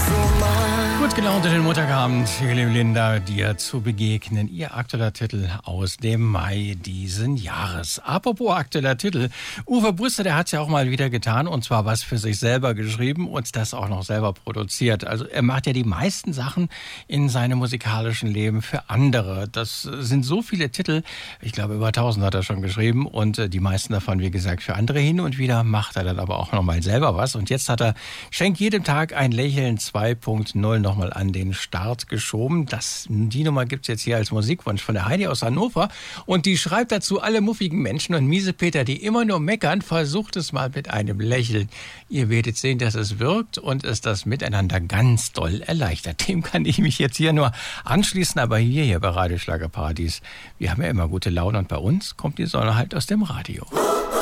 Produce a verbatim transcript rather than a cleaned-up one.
Gut gelaunt den Montagabend, Linda, dir zu begegnen. Ihr aktueller Titel aus dem Mai diesen Jahres. Apropos aktueller Titel, Uwe Busse, der hat es ja auch mal wieder getan, und zwar was für sich selber geschrieben und das auch noch selber produziert. Also er macht ja die meisten Sachen in seinem musikalischen Leben für andere. Das sind so viele Titel, ich glaube über tausend hat er schon geschrieben, und die meisten davon, wie gesagt, für andere. Hin und wieder macht er dann aber auch nochmal selber was, und jetzt hat er Schenk jedem Tag ein Lächeln zwei Punkt null nochmal an den Start geschoben. Das, die Nummer gibt's jetzt hier als Musikwunsch von der Heidi aus Hannover, und die schreibt dazu: alle muffigen Menschen und Miesepeter, die immer nur meckern, versucht es mal mit einem Lächeln. Ihr werdet sehen, dass es wirkt und es das Miteinander ganz doll erleichtert. Dem kann ich mich jetzt hier nur anschließen, aber hier, hier bei Radio Schlagerparadies, wir haben ja immer gute Laune, und bei uns kommt die Sonne halt aus dem Radio.